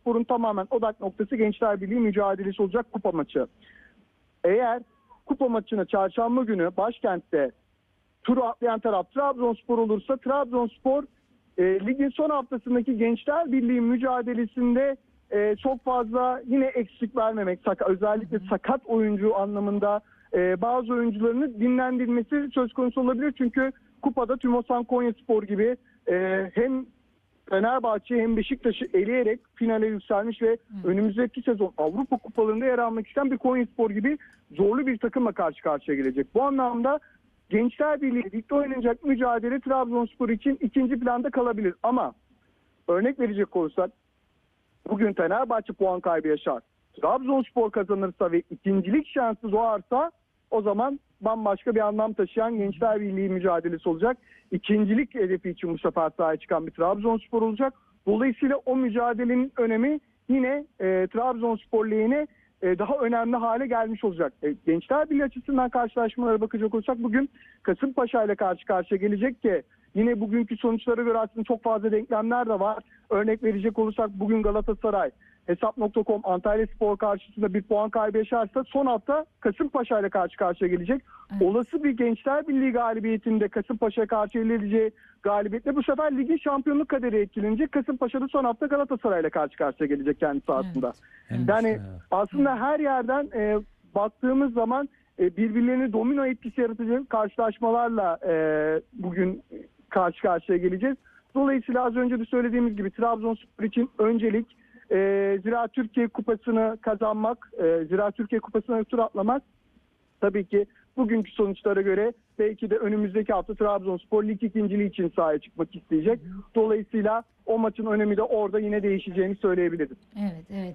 Trabzonspor'un tamamen odak noktası Gençler Birliği mücadelesi olacak, kupa maçı. Eğer kupa maçına çarşamba günü başkentte turu atlayan taraf Trabzonspor olursa, Trabzonspor ligin son haftasındaki Gençler Birliği mücadelesinde çok fazla yine eksik vermemek, özellikle sakat oyuncu anlamında bazı oyuncularını dinlendirmesi söz konusu olabilir. Çünkü kupada Tümosan Konyaspor gibi hem Fenerbahçe hem Beşiktaş'ı eleyerek finale yükselmiş ve önümüzdeki sezon Avrupa kupalarında yer almak isteyen bir Konyaspor gibi zorlu bir takımla karşı karşıya gelecek. Bu anlamda Gençler Birliği ligde oynanacak mücadele Trabzonspor için ikinci planda kalabilir. Ama örnek verecek olursak bugün Fenerbahçe puan kaybı yaşar, Trabzonspor kazanırsa ve ikincilik şansı doğarsa o zaman bambaşka bir anlam taşıyan Gençler Birliği mücadelesi olacak. İkincilik hedefi için bu sefer sahaya çıkan bir Trabzonspor olacak. Dolayısıyla o mücadelenin önemi yine Trabzonspor lehine daha önemli hale gelmiş olacak. Gençler Birliği açısından karşılaşmalara bakacak olursak bugün Kasımpaşa ile karşı karşıya gelecek ki yine bugünkü sonuçlara göre aslında çok fazla denklemler de var. Örnek verecek olursak bugün Galatasaray Hesap.com Antalyaspor karşısında bir puan kaybı yaşarsa son hafta Kasımpaşa ile karşı karşıya gelecek. Evet. Olası bir Gençler Birliği galibiyetinde Kasımpaşa'ya karşı elde edeceği galibiyetle bu sefer ligin şampiyonluk kaderi etkilenecek. Kasımpaşa'da son hafta Galatasaray ile karşı karşıya gelecek kendisi aslında. Evet. Yani aslında her yerden baktığımız zaman birbirlerini domino etkisi yaratacak karşılaşmalarla bugün karşı karşıya geleceğiz. Dolayısıyla az önce de söylediğimiz gibi Trabzonspor için öncelik Ziraat Türkiye Kupası'nı kazanmak, Ziraat Türkiye Kupası'na tur atlamak. Tabii ki bugünkü sonuçlara göre belki de önümüzdeki hafta Trabzonspor lig ikinciliği için sahaya çıkmak isteyecek. Dolayısıyla o maçın önemi de orada yine değişeceğini söyleyebiliriz. Evet, evet.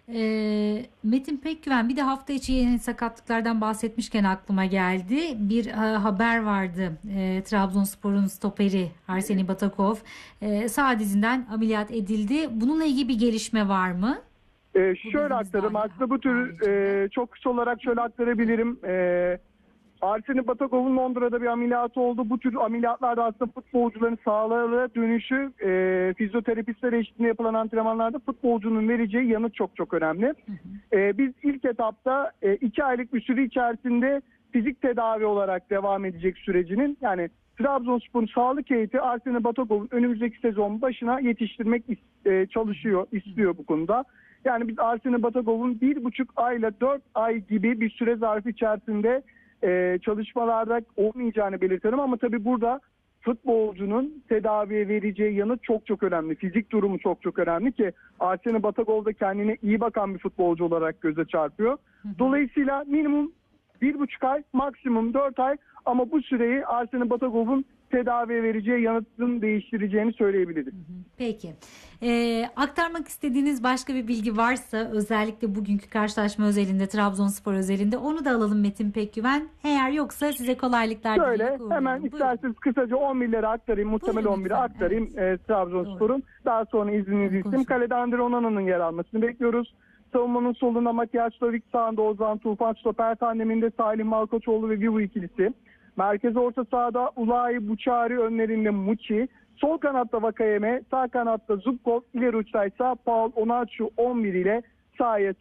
Metin Pekgüven, bir de hafta içi yeni sakatlıklardan bahsetmişken aklıma geldi. Bir haber vardı. Trabzonspor'un stoperi Arseni Batakov sağ dizinden ameliyat edildi. Bununla ilgili bir gelişme var mı? Şöyle aktarım. Aslında bu tür çok kısa olarak şöyle aktarabilirim. Arseni Batakov'un Londra'da bir ameliyatı oldu. Bu tür ameliyatlarda aslında futbolcuların sağlığa dönüşü, fizyoterapistler eşliğinde yapılan antrenmanlarda futbolcunun vereceği yanıt çok çok önemli. Biz ilk etapta 2 aylık bir süre içerisinde fizik tedavi olarak devam edecek sürecinin, yani Trabzonspor'un sağlık heyeti Arseni Batakov'un önümüzdeki sezon başına yetiştirmek istiyor bu konuda. Yani biz Arseni Batakov'un 1,5 ayla 4 ay gibi bir süre zarfı içerisinde çalışmalarda olmayacağını belirtiyorum ama tabii burada futbolcunun tedaviye vereceği yanıt çok çok önemli. Fizik durumu çok çok önemli ki Arseni Batakov da kendine iyi bakan bir futbolcu olarak göze çarpıyor. Dolayısıyla minimum 1,5 ay, maksimum 4 ay ama bu süreyi Arseni Batakov'un tedaviye vereceği yanıtın değiştireceğini söyleyebiliriz. Peki. Aktarmak istediğiniz başka bir bilgi varsa özellikle bugünkü karşılaşma özelinde, Trabzonspor özelinde onu da alalım Metin Pekgüven. Eğer yoksa size kolaylıklar dilerim. Şöyle hemen isterseniz kısaca 11'leri aktarayım. Muhtemel 11'i aktarayım Trabzonspor'un. Daha sonra izninizi isteyeyim. Kalede Andre Onana'nın yer almasını bekliyoruz. Savunmanın solunda Matyas Stovik, sağında Ozan Tufan, stoper tandeminde Salih Malkoçoğlu ve Vivu ikilisi. Merkez orta sahada Ulayi Buçari, önlerinde Muçi. Sol kanatta Vakayeme, sağ kanatta Zubkov, ileri uçtaysa Paul Onaçu 11 ile sahaya